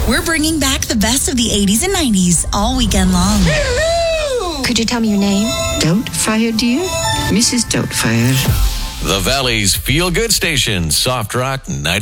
We're bringing back the best of the 80s and 90s all weekend long. Could you tell me your name? Doubtfire, dear? Mrs. Doubtfire. The Valley's feel-good station, Soft Rock 90.